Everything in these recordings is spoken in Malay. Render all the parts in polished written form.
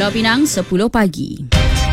Pulau Pinang 10 pagi.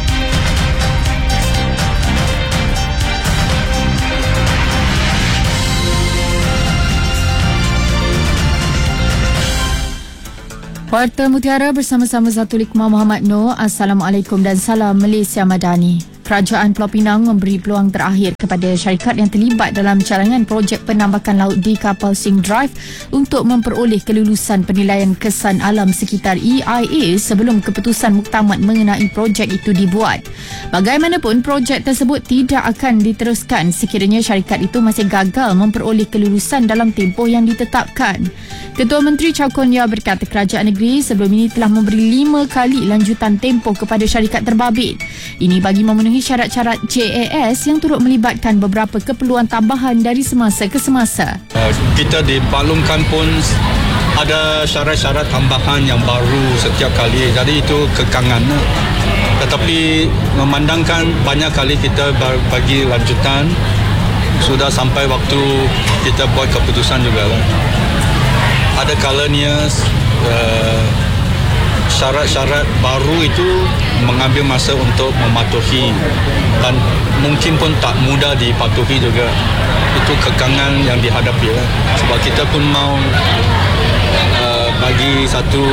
Warta Mutiara bersama-sama Zatul Hikmah Muhammad Noor. Assalamualaikum dan salam Malaysia Madani. Kerajaan Pulau Pinang memberi peluang terakhir kepada syarikat yang terlibat dalam carangan projek penambakan laut di kapal Sing Drive untuk memperoleh kelulusan penilaian kesan alam sekitar EIA sebelum keputusan muktamad mengenai projek itu dibuat. Bagaimanapun, projek tersebut tidak akan diteruskan sekiranya syarikat itu masih gagal memperoleh kelulusan dalam tempoh yang ditetapkan. Ketua Menteri Chow Kon Yeow berkata kerajaan negeri sebelum ini telah memberi 5 kali lanjutan tempoh kepada syarikat terbabit. Ini bagi memenuhi syarat-syarat JAS yang turut melibatkan beberapa keperluan tambahan dari semasa ke semasa. Kita di Balungkan pun ada syarat-syarat tambahan yang baru setiap kali. Jadi itu kekangan. Tetapi memandangkan banyak kali kita bagi lanjutan, sudah sampai waktu kita buat keputusan juga. Ada kalanya syarat-syarat baru itu mengambil masa untuk mematuhi dan mungkin pun tak mudah dipatuhi juga. Itu kekangan yang dihadapi sebab kita pun mau bagi satu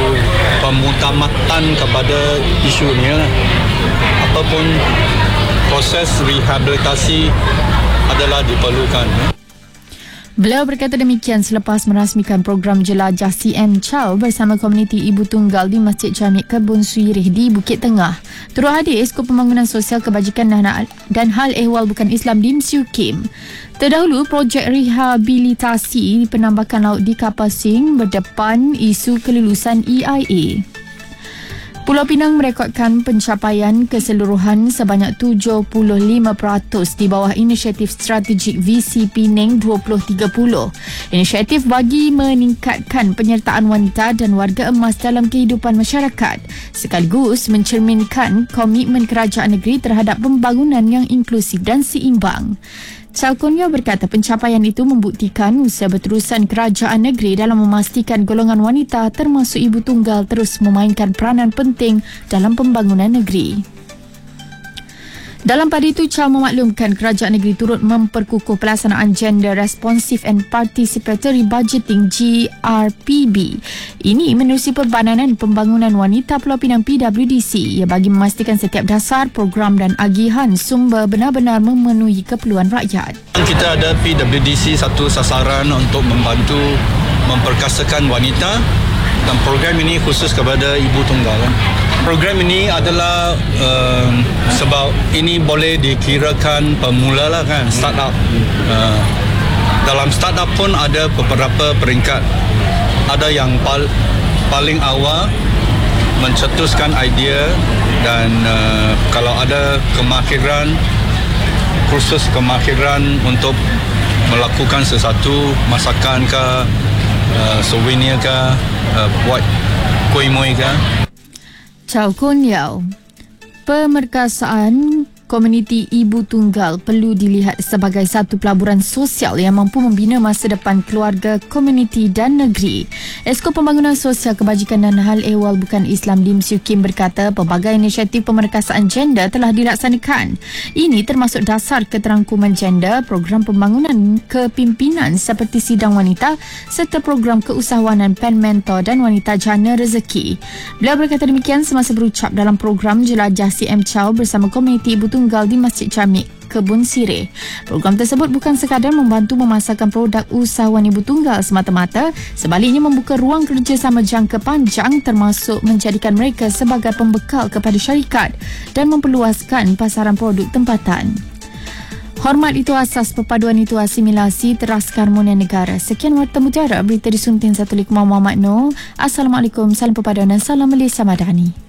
pemutamatan kepada isu ni. Apapun proses rehabilitasi adalah diperlukan. Beliau berkata demikian selepas merasmikan program jelajah CM Chow bersama komuniti Ibu Tunggal di Masjid Jami' Kebun Suirih di Bukit Tengah. Turut hadir Esko Pembangunan Sosial Kebajikan dan Hal Ehwal Bukan Islam Lim Siu Kim. Terdahulu, projek rehabilitasi penambakan laut di kapal Sing berdepan isu kelulusan EIA. Pulau Pinang merekodkan pencapaian keseluruhan sebanyak 75% di bawah inisiatif strategik VC Penang 2030. Inisiatif bagi meningkatkan penyertaan wanita dan warga emas dalam kehidupan masyarakat, sekaligus mencerminkan komitmen kerajaan negeri terhadap pembangunan yang inklusif dan seimbang. Chow Kon Yeow berkata pencapaian itu membuktikan usaha berterusan kerajaan negeri dalam memastikan golongan wanita termasuk ibu tunggal terus memainkan peranan penting dalam pembangunan negeri. Dalam pada itu, Chow memaklumkan kerajaan negeri turut memperkukuh pelaksanaan Gender Responsive and Participatory Budgeting GRPB. Ini menerusi Perbadanan Pembangunan Wanita Pulau Pinang PWDC ia bagi memastikan setiap dasar, program dan agihan sumber benar-benar memenuhi keperluan rakyat. Kita ada PWDC satu sasaran untuk membantu memperkasakan wanita dan program ini khusus kepada ibu tunggal. Program ini adalah sebab ini boleh dikirakan pemula lah kan, startup. Dalam startup pun ada beberapa peringkat. Ada yang paling awal mencetuskan idea dan kalau ada kemahiran, kursus kemahiran untuk melakukan sesuatu masakan ke, souvenir ke, buat kuih muih ke. Chow Kon Yeow, pemerkasaan komuniti ibu tunggal perlu dilihat sebagai satu pelaburan sosial yang mampu membina masa depan keluarga, komuniti dan negeri. Esko Pembangunan Sosial Kebajikan dan Hal Ehwal Bukan Islam Lim Siu Kim berkata pelbagai inisiatif pemerkasaan gender telah dilaksanakan. Ini termasuk dasar keterangkuman gender, program pembangunan kepimpinan seperti sidang wanita serta program keusahawanan pen mentor dan wanita jana rezeki. Beliau berkata demikian semasa berucap dalam program jelajah CM Chow bersama komuniti ibu tunggal di Masjid Jami' Kebun Sirih. Program tersebut bukan sekadar membantu memasarkan produk usahawan ibu tunggal semata-mata, sebaliknya membuka ruang kerjasama jangka panjang termasuk menjadikan mereka sebagai pembekal kepada syarikat dan memperluaskan pasaran produk tempatan. Hormat itu asas, perpaduan itu asimilasi, teras keharmonian negara. Sekian Warta Mutiara, berita disunting Zatul Hikmah Muhammad Noor. Assalamualaikum, salam perpaduan dan salam Malaysia Madani.